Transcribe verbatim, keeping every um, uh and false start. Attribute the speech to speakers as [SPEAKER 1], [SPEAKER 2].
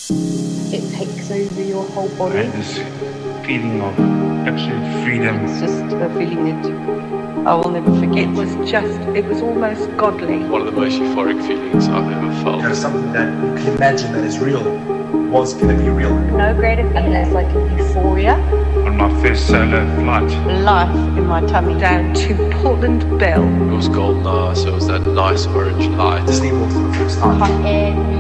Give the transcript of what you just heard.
[SPEAKER 1] It takes over your whole
[SPEAKER 2] I
[SPEAKER 1] body.
[SPEAKER 2] had this feeling of absolute freedom.
[SPEAKER 3] It's just a feeling that I will never forget.
[SPEAKER 4] It was just, it was almost godly.
[SPEAKER 5] One of the most euphoric feelings I've ever felt.
[SPEAKER 6] There's something that you can imagine that is real was going to be real.
[SPEAKER 1] No greater feeling. It's like euphoria.
[SPEAKER 2] On my first solo flight.
[SPEAKER 3] Life in my tummy.
[SPEAKER 4] Down to Portland Bill.
[SPEAKER 5] It was golden hour, so it was that nice orange light.
[SPEAKER 6] Disney World for the first time.
[SPEAKER 1] Hot air.